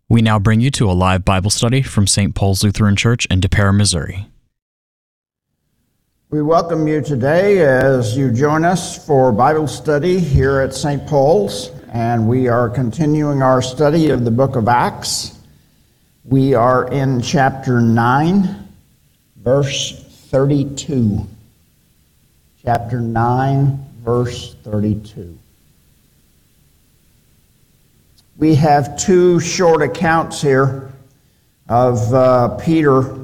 We now bring you to a live Bible study from St. Paul's Lutheran Church in DePere, Missouri. We welcome you today as you join us for Bible study here at St. Paul's, and we are continuing our study of the book of Acts. We are in chapter 9, verse 32. Chapter 9, verse 32. We have two short accounts here of Peter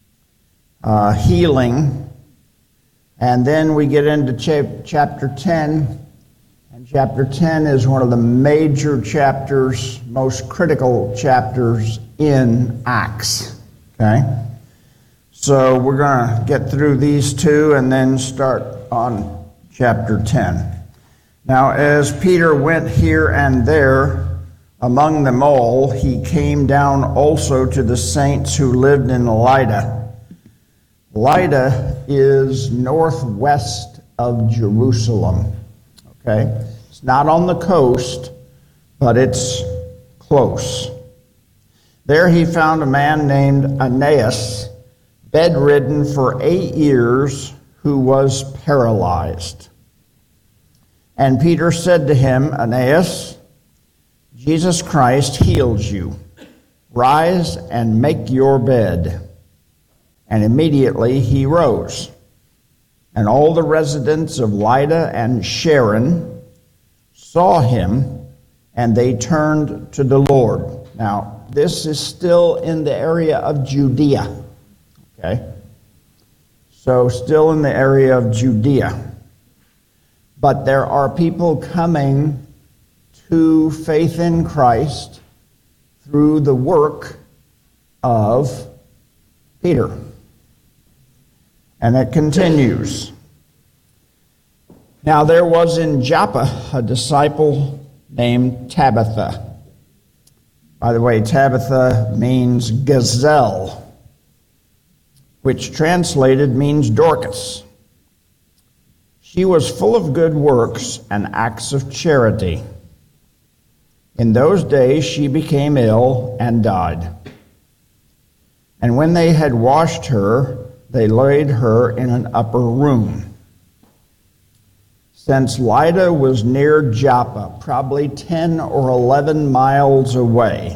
healing, and then we get into chapter 10, and chapter 10 is one of the major chapters, most critical chapters in Acts. Okay? So we're going to get through these two and then start on chapter 10. Now, as Peter went here and there among them all, he came down also to the saints who lived in Lydda. Lydda is northwest of Jerusalem. Okay? It's not on the coast, but it's close. There he found a man named Aeneas, bedridden for 8 years, who was paralyzed. And Peter said to him, Aeneas, Jesus Christ heals you. Rise and make your bed. And immediately he rose. And all the residents of Lydda and Sharon saw him, and they turned to the Lord. Now, this is still in the area of Judea. Okay? So, still in the area of Judea. But there are people coming to faith in Christ through the work of Peter. And it continues. Now there was in Joppa a disciple named Tabitha. By the way, Tabitha means gazelle, which translated means Dorcas. She was full of good works and acts of charity. In those days she became ill and died. And when they had washed her, they laid her in an upper room. Since Lydda was near Joppa, probably 10 or 11 miles away,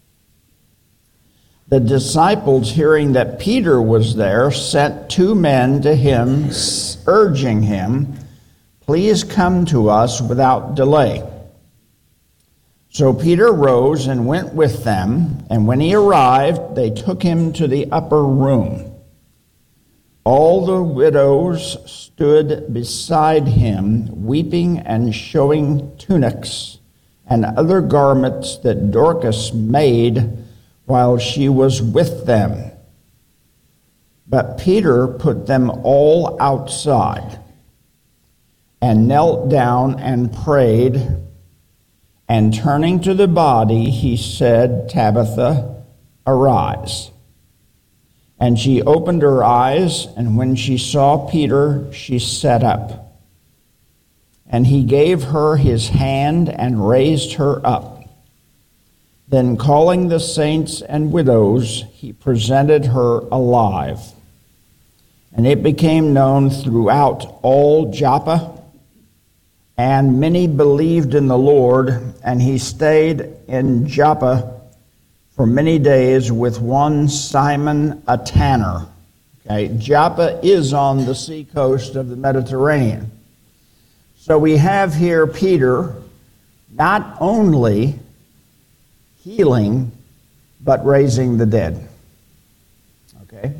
the disciples, hearing that Peter was there, sent 2 men to him, urging him, "Please come to us without delay." So Peter rose and went with them, and when he arrived, they took him to the upper room. All the widows stood beside him, weeping and showing tunics and other garments that Dorcas made while she was with them. But Peter put them all outside and knelt down and prayed. And turning to the body, he said, "Tabitha, arise." And she opened her eyes, and when she saw Peter, she sat up. And he gave her his hand and raised her up. Then calling the saints and widows, he presented her alive. And it became known throughout all Joppa, and many believed in the Lord, and he stayed in Joppa for many days with one Simon, a tanner. Okay, Joppa is on the seacoast of the Mediterranean. So we have here Peter not only healing, but raising the dead. Okay?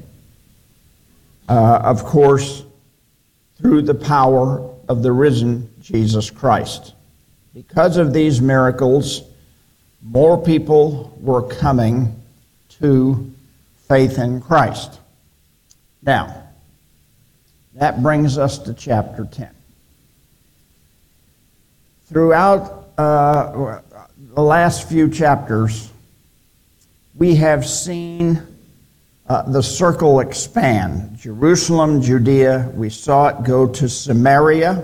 Of course, through the power of the risen Jesus Christ. Because of these miracles, more people were coming to faith in Christ. Now, that brings us to chapter 10. Throughout the last few chapters, we have seen the circle expand. Jerusalem, Judea, we saw it go to Samaria.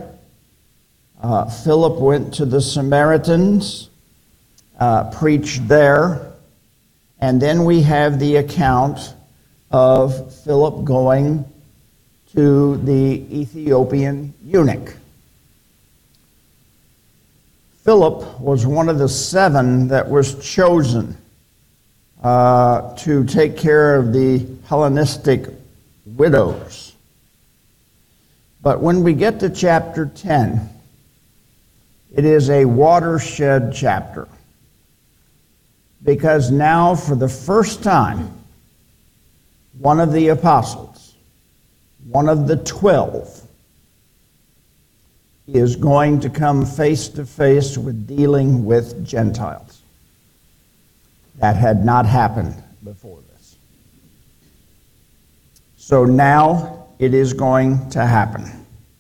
Philip went to the Samaritans, preached there. And then we have the account of Philip going to the Ethiopian eunuch. Philip was one of the 7 that was chosen to take care of the Hellenistic widows. But when we get to chapter 10, it is a watershed chapter. Because now, for the first time, one of the apostles, one of the 12, is going to come face to face with dealing with Gentiles. That had not happened before this. So now it is going to happen.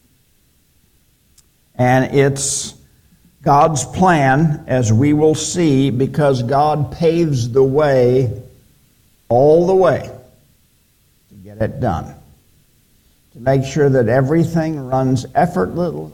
And it's God's plan, as we will see, because God paves the way, all the way, to get it done. To make sure that everything runs effortlessly,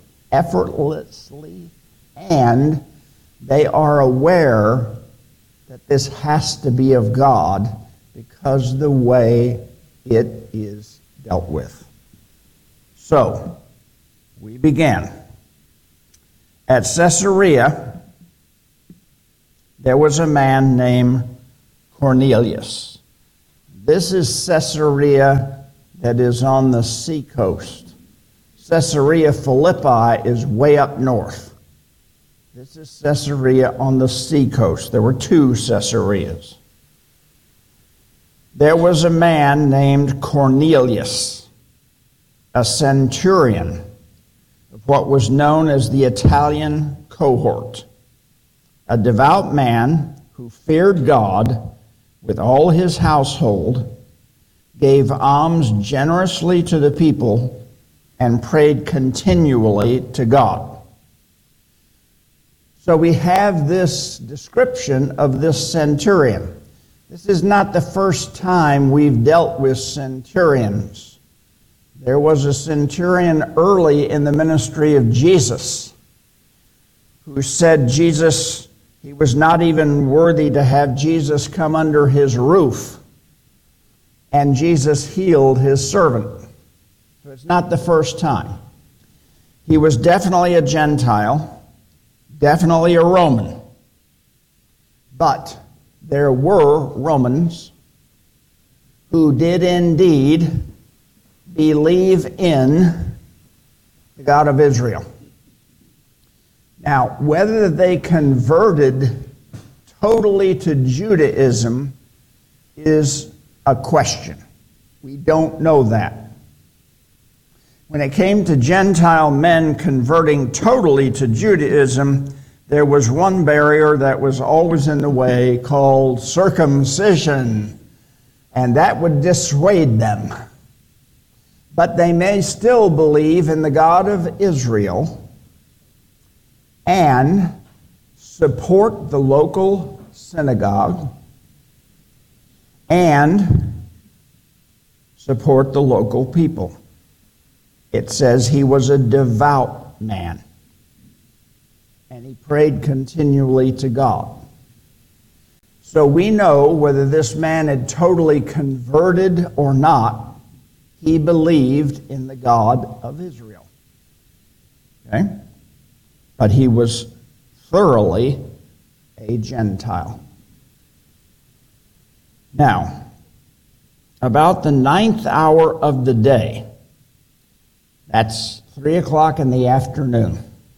and they are aware that this has to be of God because the way it is dealt with. So, we began. At Caesarea, there was a man named Cornelius. This is Caesarea that is on the seacoast. Caesarea Philippi is way up north. This is Caesarea on the seacoast. There were 2 Caesareas. There was a man named Cornelius, a centurion of what was known as the Italian cohort, a devout man who feared God with all his household, gave alms generously to the people, and prayed continually to God. So we have this description of this centurion. This is not the first time we've dealt with centurions. There was a centurion early in the ministry of Jesus who said he was not even worthy to have Jesus come under his roof, and Jesus healed his servant. So it's not the first time. He was definitely a Gentile, definitely a Roman. But there were Romans who did indeed believe in the God of Israel. Now, whether they converted totally to Judaism is a question. We don't know that. When it came to Gentile men converting totally to Judaism, there was one barrier that was always in the way called circumcision, and that would dissuade them. But they may still believe in the God of Israel and support the local synagogue and support the local people. It says he was a devout man, and he prayed continually to God. So we know whether this man had totally converted or not, he believed in the God of Israel. Okay? But he was thoroughly a Gentile. Now, about the 9th hour of the day, that's 3 o'clock in the afternoon,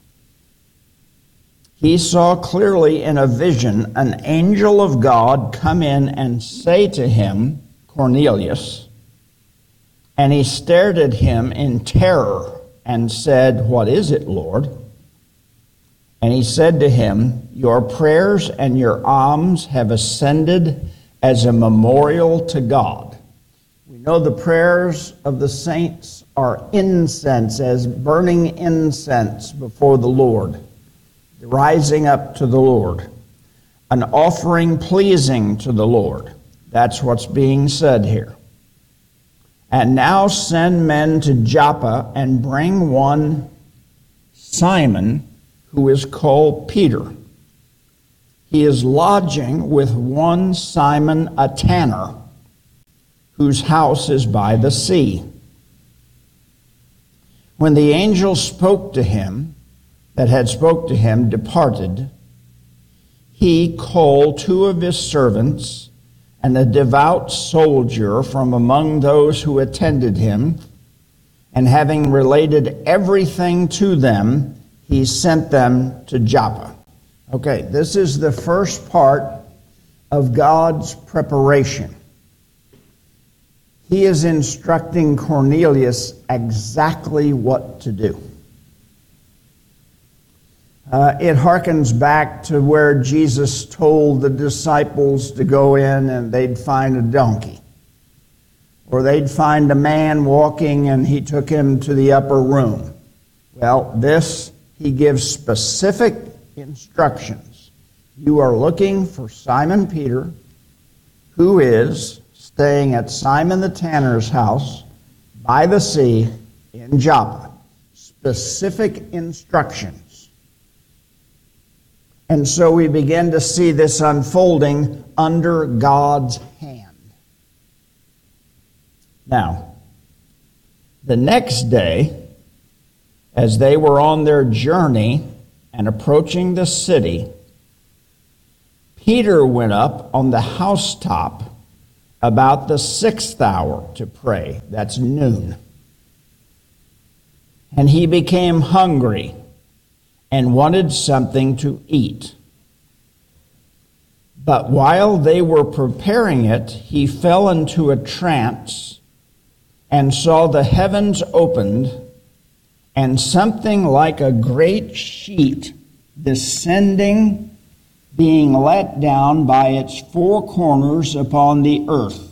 he saw clearly in a vision an angel of God come in and say to him, Cornelius, and he stared at him in terror and said, "What is it, Lord?" And he said to him, "Your prayers and your alms have ascended as a memorial to God." We know the prayers of the saints are incense, as burning incense before the Lord, rising up to the Lord, an offering pleasing to the Lord. That's what's being said here. "And now send men to Joppa and bring one Simon, who is called Peter. he is lodging with one Simon a tanner, whose house is by the sea. When the angel that had spoke to him departed, he called two of his servants and a devout soldier from among those who attended him, and having related everything to them, he sent them to Joppa. Okay, this is the first part of God's preparation. He is instructing Cornelius exactly what to do. It harkens back to where Jesus told the disciples to go in and they'd find a donkey. Or they'd find a man walking and he took him to the upper room. Well, this, he gives specific instructions. You are looking for Simon Peter, who is staying at Simon the tanner's house by the sea in Joppa. Specific instructions. And so we begin to see this unfolding under God's hand. Now, the next day, as they were on their journey and approaching the city, Peter went up on the housetop about the 6th hour to pray. That's noon. And he became hungry and wanted something to eat. But while they were preparing it, he fell into a trance and saw the heavens opened and something like a great sheet descending, being let down by its four corners upon the earth.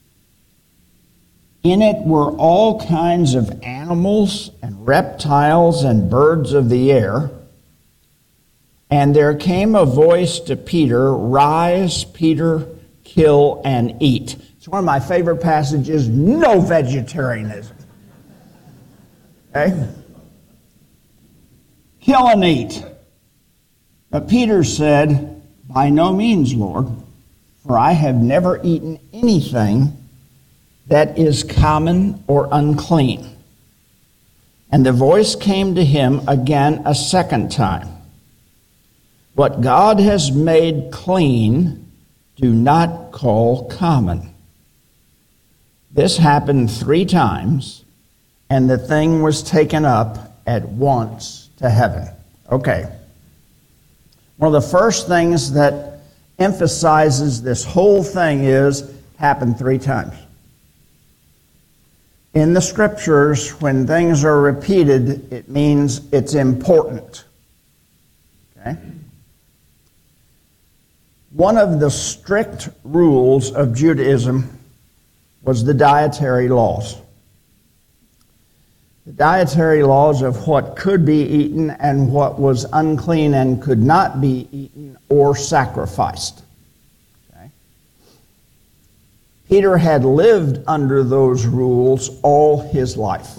In it were all kinds of animals and reptiles and birds of the air. And there came a voice to Peter, "Rise, Peter, kill and eat." It's one of my favorite passages. No vegetarianism. Okay? Kill and eat. But Peter said, "By no means, Lord, for I have never eaten anything that is common or unclean." And the voice came to him again a second time. "What God has made clean, do not call common." This happened 3 times, and the thing was taken up at once to heaven. Okay. One of the first things that emphasizes this whole thing is happened 3 times. In the scriptures, when things are repeated, it means it's important. Okay? One of the strict rules of Judaism was the dietary laws. The dietary laws of what could be eaten and what was unclean and could not be eaten or sacrificed. Okay? Peter had lived under those rules all his life.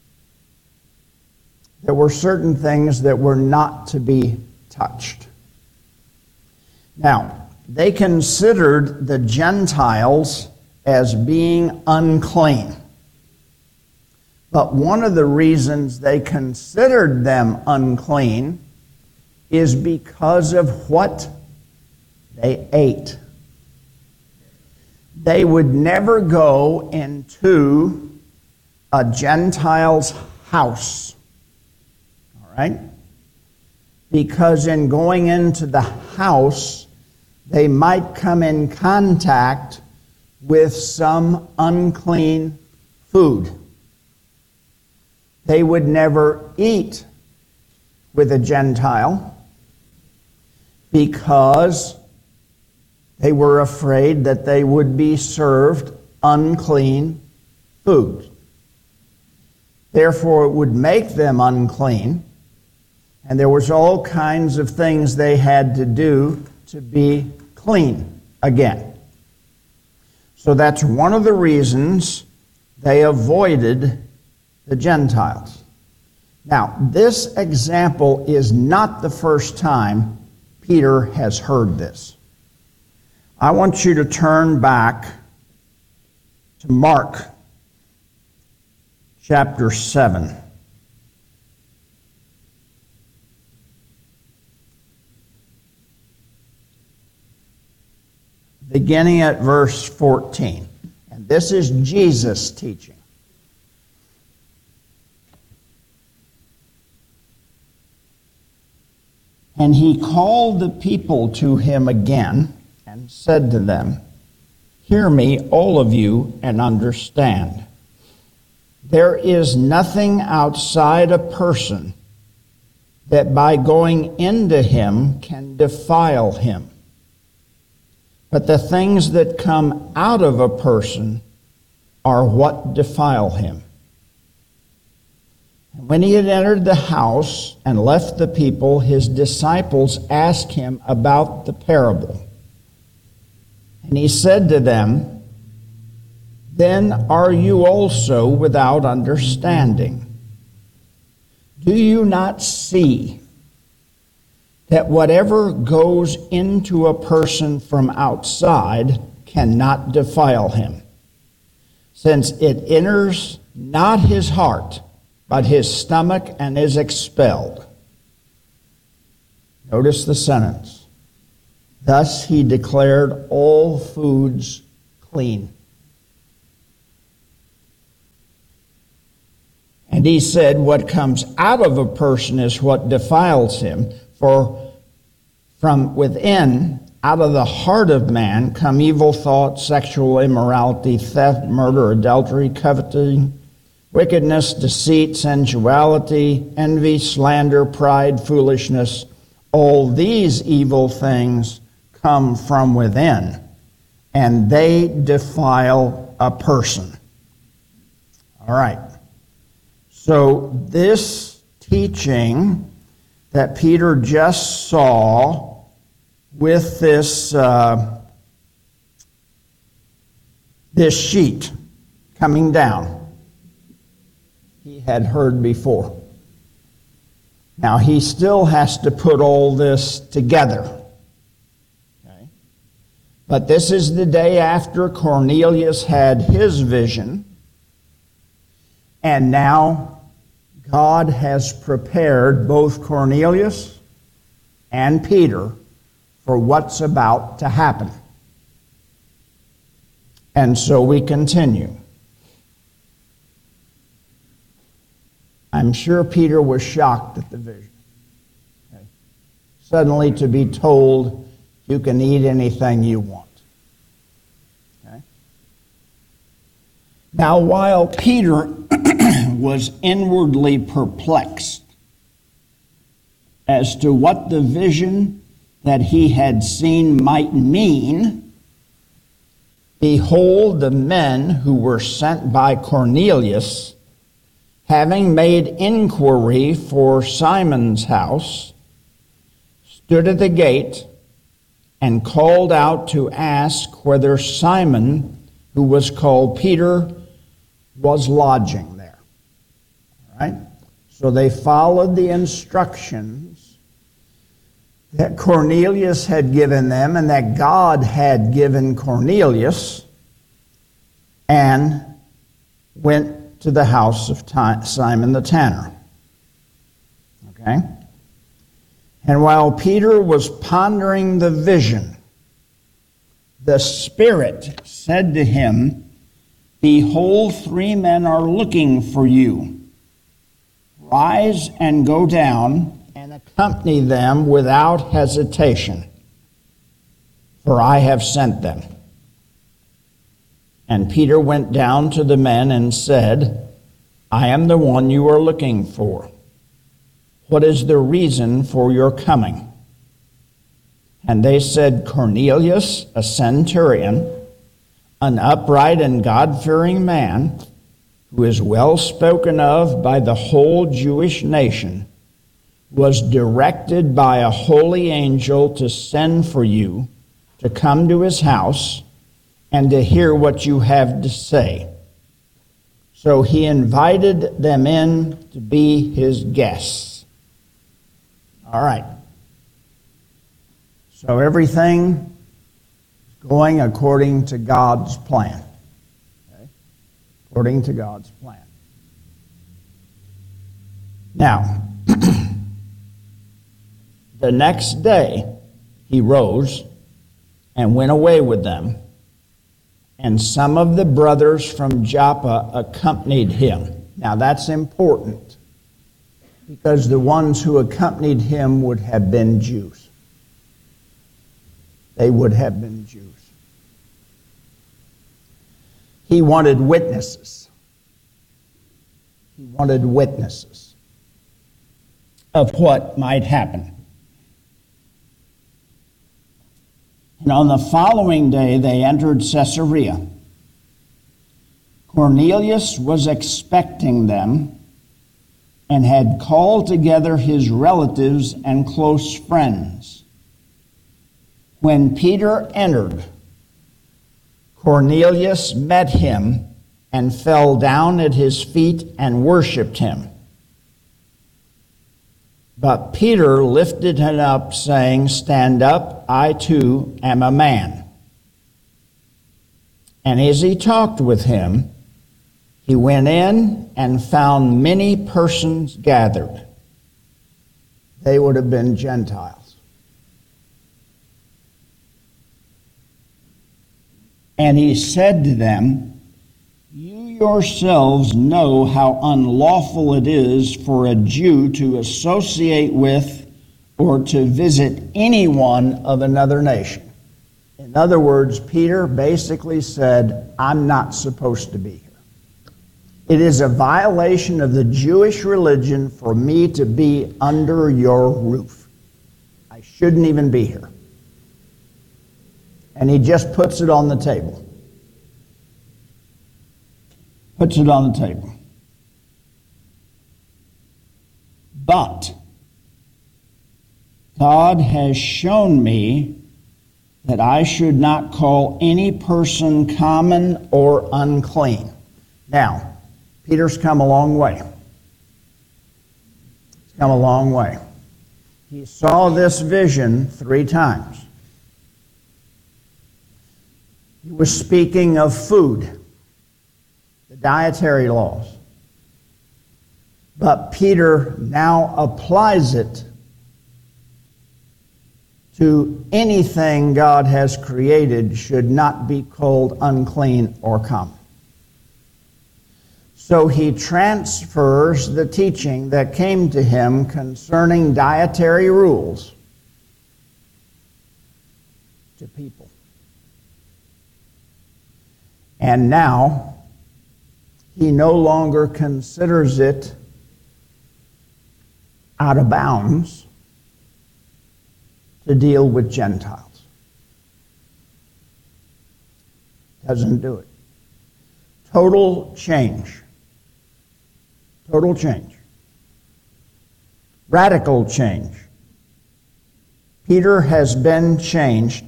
There were certain things that were not to be touched. Now, they considered the Gentiles as being unclean. But one of the reasons they considered them unclean is because of what they ate. They would never go into a Gentile's house. All right? Because in going into the house, they might come in contact with some unclean food. They would never eat with a Gentile because they were afraid that they would be served unclean food. Therefore, it would make them unclean, and there was all kinds of things they had to do to be clean again. So that's one of the reasons they avoided the Gentiles. Now, this example is not the first time Peter has heard this. I want you to turn back to Mark chapter 7. Beginning at verse 14. And this is Jesus teaching. And he called the people to him again and said to them, "Hear me, all of you, and understand. There is nothing outside a person that by going into him can defile him. But the things that come out of a person are what defile him." And when he had entered the house and left the people, his disciples asked him about the parable. And he said to them, "Then are you also without understanding? Do you not see that whatever goes into a person from outside cannot defile him, since it enters not his heart, but his stomach, and is expelled?" Notice the sentence. Thus he declared all foods clean. And he said, what comes out of a person is what defiles him. For from within, out of the heart of man, come evil thoughts, sexual immorality, theft, murder, adultery, coveting, wickedness, deceit, sensuality, envy, slander, pride, foolishness. All these evil things come from within, and they defile a person. All right. So this teaching that Peter just saw with this sheet coming down, he had heard before. Now he still has to put all this together. Okay? But this is the day after Cornelius had his vision, and now God has prepared both Cornelius and Peter for what's about to happen. And so we continue. I'm sure Peter was shocked at the vision. Okay. Suddenly to be told you can eat anything you want. Okay. Now, while Peter was inwardly perplexed as to what the vision that he had seen might mean, behold, the men who were sent by Cornelius, having made inquiry for Simon's house, stood at the gate and called out to ask whether Simon, who was called Peter, was lodging there. All right? So they followed the instructions that Cornelius had given them and that God had given Cornelius, and went to the house of Simon the tanner. Okay? And while Peter was pondering the vision, the Spirit said to him, "Behold, 3 men are looking for you. Rise and go down and accompany them without hesitation, for I have sent them." And Peter went down to the men and said, "I am the one you are looking for. What is the reason for your coming?" And they said, "Cornelius, a centurion, an upright and God-fearing man, who is well spoken of by the whole Jewish nation, was directed by a holy angel to send for you to come to his house and to hear what you have to say." So he invited them in to be his guests. All right. So everything is going according to God's plan. Okay? According to God's plan. Now, the next day he rose and went away with them, and some of the brothers from Joppa accompanied him. Now that's important, because the ones who accompanied him would have been Jews. They would have been Jews. He wanted witnesses. He wanted witnesses of what might happen. And on the following day, they entered Caesarea. Cornelius was expecting them and had called together his relatives and close friends. When Peter entered, Cornelius met him and fell down at his feet and worshipped him. But Peter lifted him up, saying, "Stand up, I too am a man." And as he talked with him, he went in and found many persons gathered. They would have been Gentiles. And he said to them, "You yourselves know how unlawful it is for a Jew to associate with or to visit anyone of another nation." In other words, Peter basically said, I'm not supposed to be here. It is a violation of the Jewish religion for me to be under your roof. I shouldn't even be here. And he just puts it on the table. Puts it on the table. But God has shown me that I should not call any person common or unclean. Now, Peter's come a long way. He's come a long way. He saw this vision 3 times. He was speaking of food, the dietary laws. But Peter now applies it to anything God has created should not be called unclean or common. So he transfers the teaching that came to him concerning dietary rules to people. And now he no longer considers it out of bounds to deal with Gentiles. Doesn't do it. Total change. Total change. Radical change. Peter has been changed.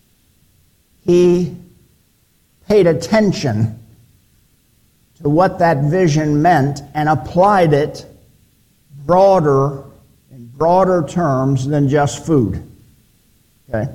He paid attention to what that vision meant and applied it in broader terms than just food. Okay?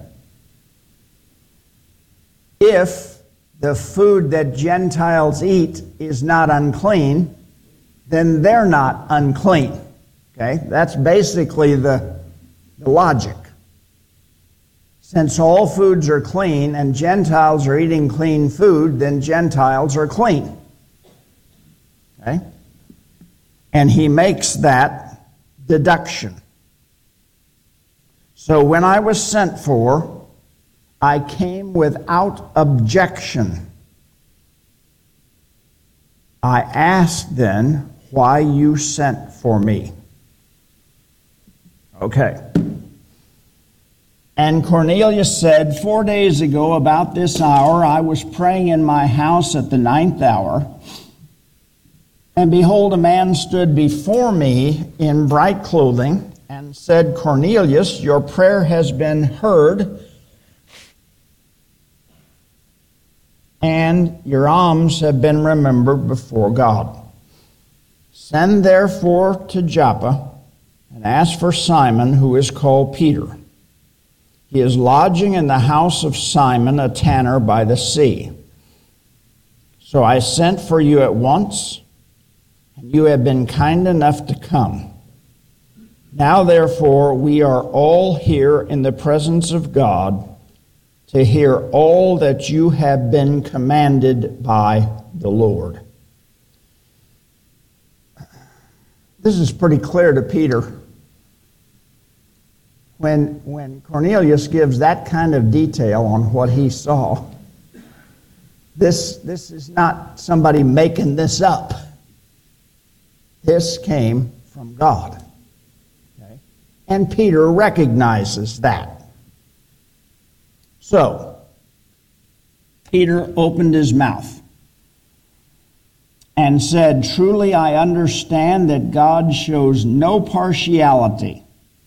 If the food that Gentiles eat is not unclean, then they're not unclean. Okay? That's basically the logic. Since all foods are clean and Gentiles are eating clean food, then Gentiles are clean. Okay? And he makes that deduction. So when I was sent for, I came without objection. I asked then why you sent for me. Okay. And Cornelius said, 4 days ago, about this hour, I was praying in my house at the 9th hour, and behold, a man stood before me in bright clothing and said, Cornelius, your prayer has been heard, and your alms have been remembered before God. Send therefore to Joppa and ask for Simon, who is called Peter. He is lodging in the house of Simon, a tanner by the sea. So I sent for you at once, and you have been kind enough to come. Now, therefore, we are all here in the presence of God to hear all that you have been commanded by the Lord. This is pretty clear to Peter. When Cornelius gives that kind of detail on what he saw, this is not somebody making this up. This came from God. Okay? And Peter recognizes that. So, Peter opened his mouth and said, "Truly I understand that God shows no partiality,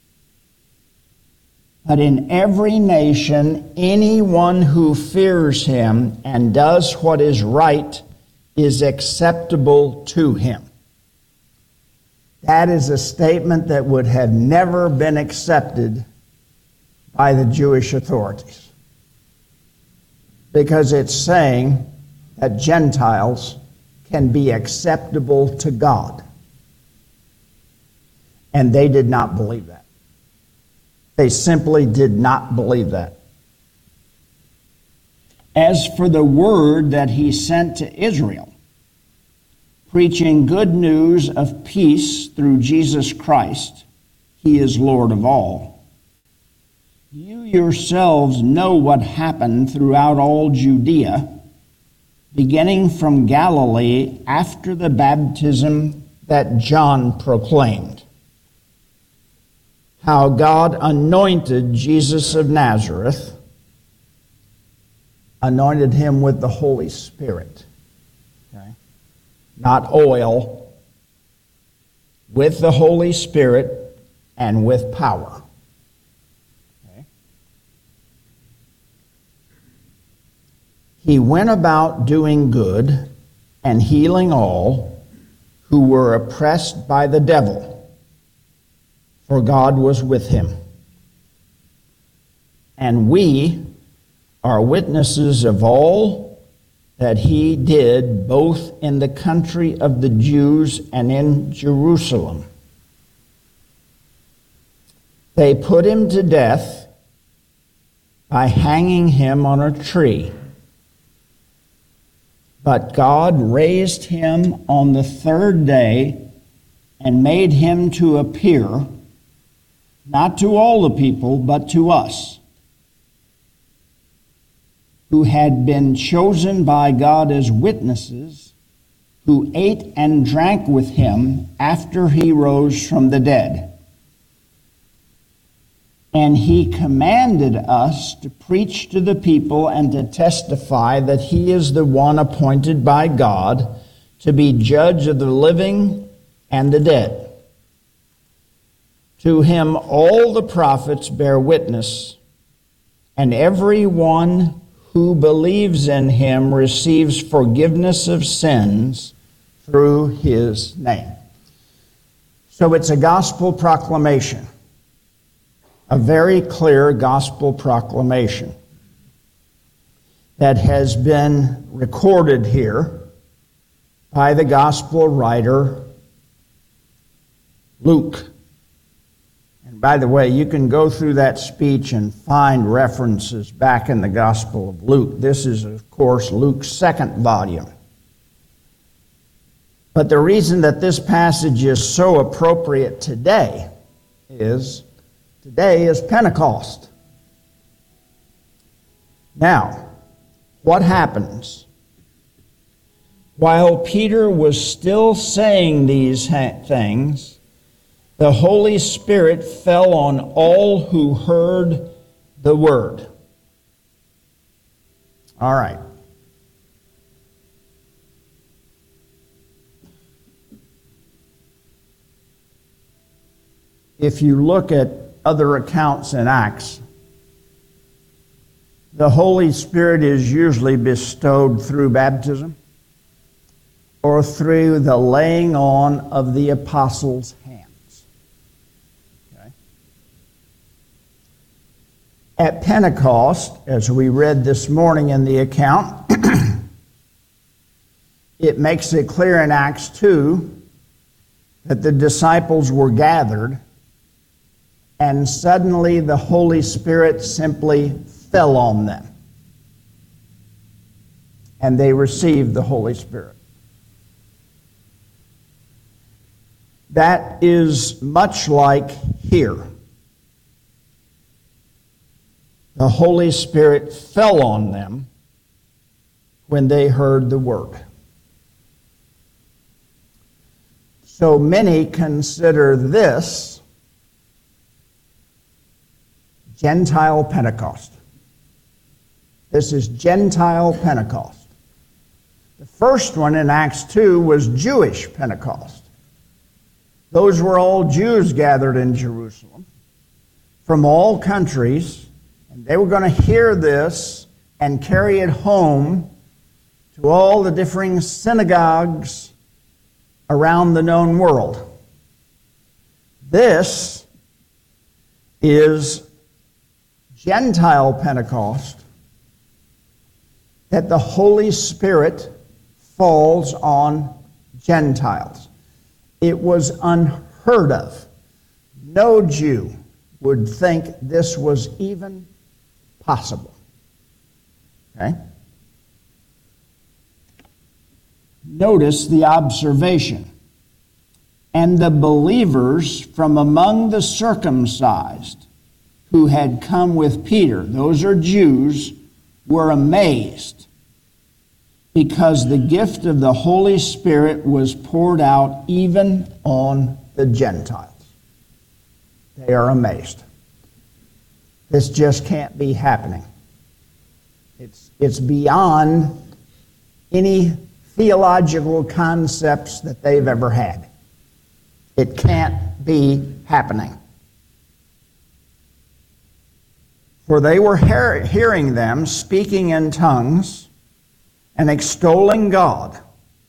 but in every nation, anyone who fears him and does what is right is acceptable to him." That is a statement that would have never been accepted by the Jewish authorities, because it's saying that Gentiles can be acceptable to God. And they did not believe that. They simply did not believe that. As for the word that he sent to Israel, preaching good news of peace through Jesus Christ, he is Lord of all. You yourselves know what happened throughout all Judea, beginning from Galilee after the baptism that John proclaimed, how God anointed Jesus of Nazareth, anointed him with the Holy Spirit. Okay? Not oil, with the Holy Spirit and with power. Okay? He went about doing good and healing all who were oppressed by the devil, for God was with him. And we are witnesses of all that he did, both in the country of the Jews and in Jerusalem. They put him to death by hanging him on a tree. But God raised him on the third day and made him to appear, not to all the people, but to us, who had been chosen by God as witnesses, who ate and drank with him after he rose from the dead. And he commanded us to preach to the people and to testify that he is the one appointed by God to be judge of the living and the dead. To him all the prophets bear witness, and everyone who believes in him receives forgiveness of sins through his name. So it's a gospel proclamation, a very clear gospel proclamation that has been recorded here by the gospel writer Luke. By the way, you can go through that speech and find references back in the Gospel of Luke. This is, of course, Luke's second volume. But the reason that this passage is so appropriate today is Pentecost. Now, what happens? While Peter was still saying these things, the Holy Spirit fell on all who heard the word. All right. If you look at other accounts in Acts, the Holy Spirit is usually bestowed through baptism or through the laying on of the apostles' hands. At Pentecost, as we read this morning in the account, it makes it clear in Acts 2 that the disciples were gathered, and suddenly the Holy Spirit simply fell on them. And they received the Holy Spirit. That is much like here. The Holy Spirit fell on them when they heard the word. So many consider this Gentile Pentecost. This is Gentile Pentecost. The first one in Acts 2 was Jewish Pentecost. Those were all Jews gathered in Jerusalem from all countries, and they were going to hear this and carry it home to all the differing synagogues around the known world. This is Gentile Pentecost, that the Holy Spirit falls on Gentiles. It was unheard of. No Jew would think this was even possible. Okay? Notice the observation. And the believers from among the circumcised who had come with Peter, those are Jews, were amazed because the gift of the Holy Spirit was poured out even on the Gentiles. They are amazed. This just can't be happening. It's beyond any theological concepts that they've ever had. It can't be happening. For they were hearing them speaking in tongues and extolling God.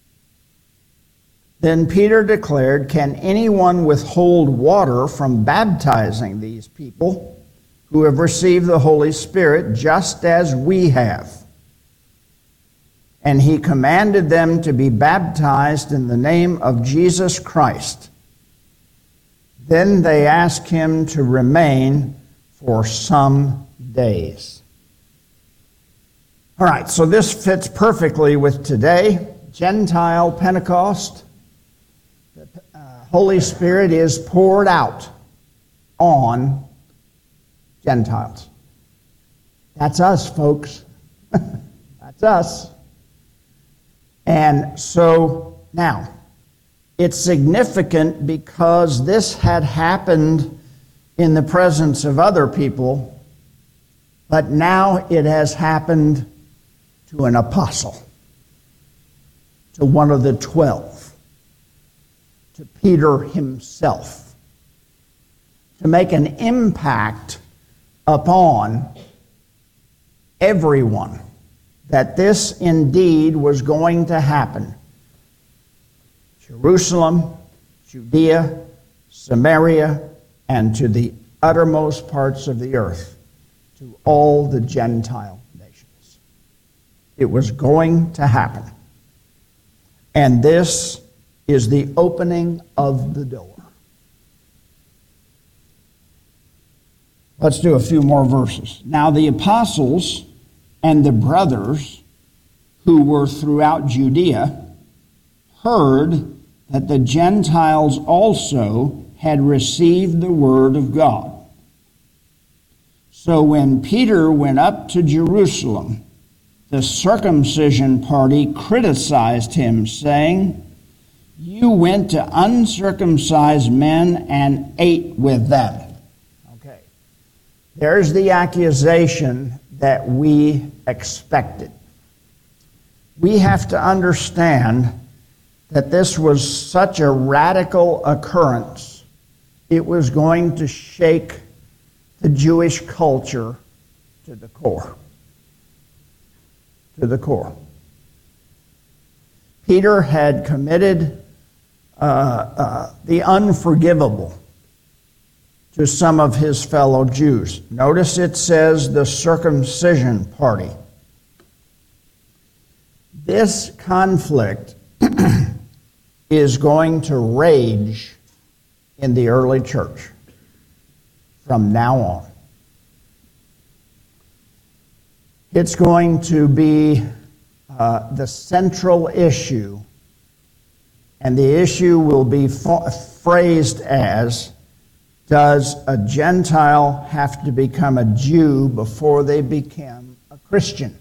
Then Peter declared, "Can anyone withhold water from baptizing these people who have received the Holy Spirit just as we have?" And he commanded them to be baptized in the name of Jesus Christ. Then they asked him to remain for some days. All right, so this fits perfectly with today, Gentile Pentecost. The Holy Spirit is poured out on Gentiles. That's us, folks. That's us. And so now, it's significant because this had happened in the presence of other people, but now it has happened to an apostle, to one of the 12, to Peter himself, to make an impact upon everyone that this indeed was going to happen. Jerusalem, Judea, Samaria, and to the uttermost parts of the earth, to all the Gentile nations. It was going to happen. And this is the opening of the door. Let's do a few more verses. Now the apostles and the brothers who were throughout Judea heard that the Gentiles also had received the word of God. So when Peter went up to Jerusalem, the circumcision party criticized him, saying, "You went to uncircumcised men and ate with them." Okay. There's the accusation that we expected. We have to understand that this was such a radical occurrence. It was going to shake the Jewish culture to the core. To the core. Peter had committed the unforgivable to some of his fellow Jews. Notice it says the circumcision party. This conflict is going to rage in the early church from now on. It's going to be the central issue, and the issue will be phrased as, does a Gentile have to become a Jew before they become a Christian?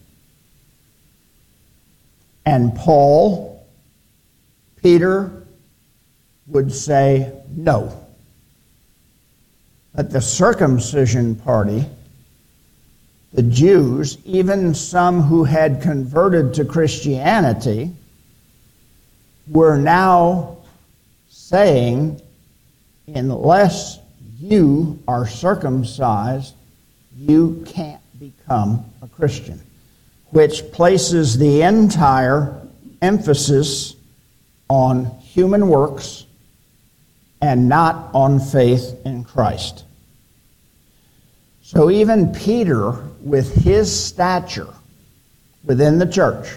And Paul, Peter, would say no. But the circumcision party, the Jews, even some who had converted to Christianity, were now saying, unless you are circumcised, you can't become a Christian, which places the entire emphasis on human works and not on faith in Christ. So even Peter, with his stature within the church,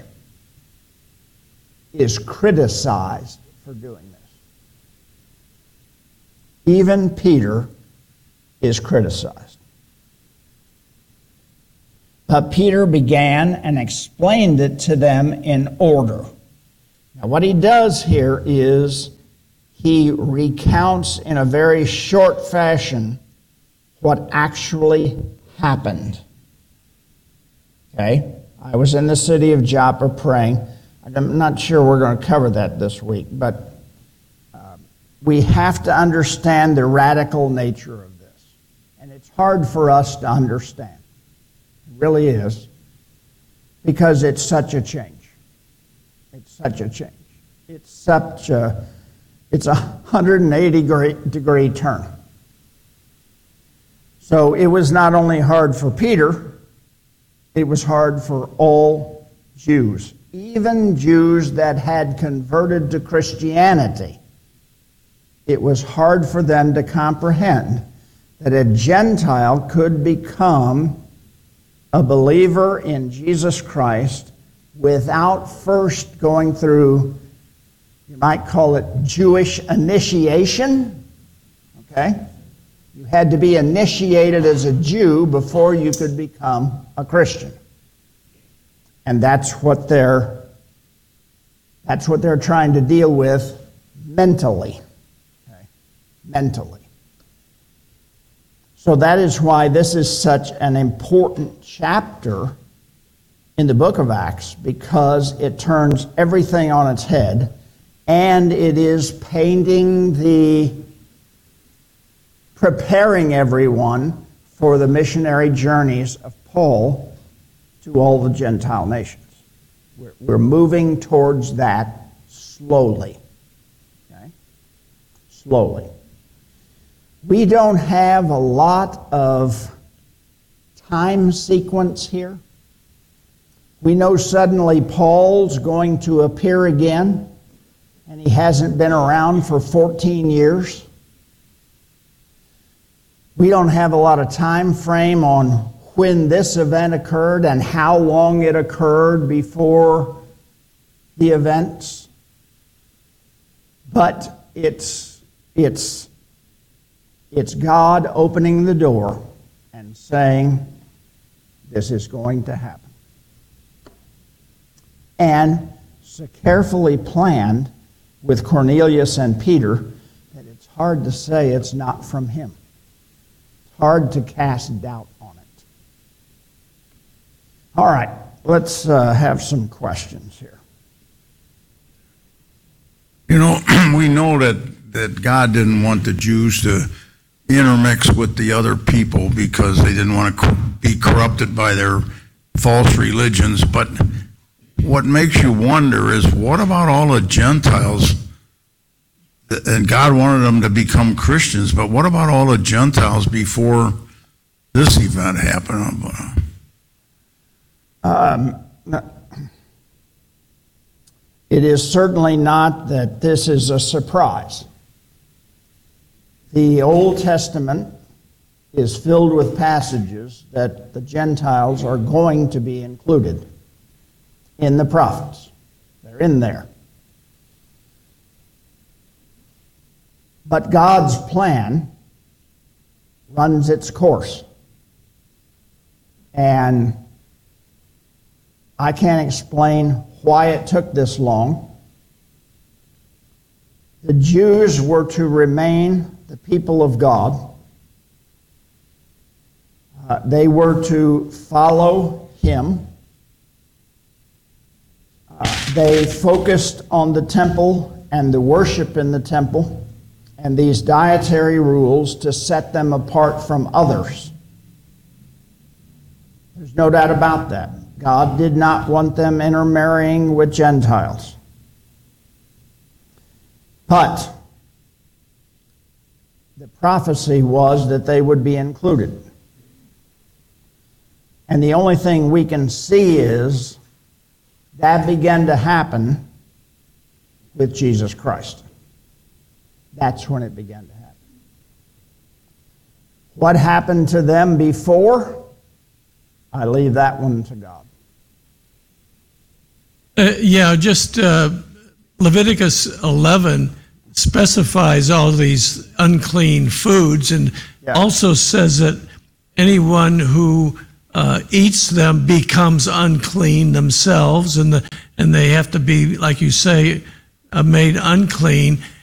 is criticized for doing this. Even Peter is criticized. But Peter began and explained it to them in order. Now what he does here is he recounts in a very short fashion what actually happened. Okay? I was in the city of Joppa praying. I'm not sure we're going to cover that this week, but we have to understand the radical nature of this. And it's hard for us to understand. It really is. Because it's such a change. It's such a change. It's a 180-degree turn. So it was not only hard for Peter, it was hard for all Jews. Even Jews that had converted to Christianity. It was hard for them to comprehend that a Gentile could become a believer in Jesus Christ without first going through, you might call it Jewish initiation. Okay? You had to be initiated as a Jew before you could become a Christian. And that's what they're trying to deal with mentally. Okay? Mentally. So that is why this is such an important chapter in the book of Acts, because it turns everything on its head, and it is preparing everyone for the missionary journeys of Paul to all the Gentile nations. We're moving towards that slowly. Okay? Slowly. We don't have a lot of time sequence here. We know suddenly Paul's going to appear again, and he hasn't been around for 14 years. We don't have a lot of time frame on when this event occurred and how long it occurred before the events. But it's God opening the door and saying, this is going to happen. And so carefully planned with Cornelius and Peter that it's hard to say it's not from him. It's hard to cast doubt on it. All right, let's have some questions here. You know, we know that God didn't want the Jews to intermix with the other people because they didn't want to be corrupted by their false religions. But what makes you wonder is, what about all the Gentiles? And God wanted them to become Christians, but what about all the Gentiles before this event happened? It is certainly not that this is a surprise. The Old Testament is filled with passages that the Gentiles are going to be included in the prophets. They're in there. But God's plan runs its course. And I can't explain why it took this long. The Jews were to remain the people of God. They were to follow Him. They focused on the temple and the worship in the temple and these dietary rules to set them apart from others. There's no doubt about that. God did not want them intermarrying with Gentiles. But the prophecy was that they would be included. And the only thing we can see is that began to happen with Jesus Christ. That's when it began to happen. What happened to them before? I leave that one to God. Leviticus 11 specifies all these unclean foods and also says that anyone who eats them becomes unclean themselves, and they have to be, like you say, made unclean.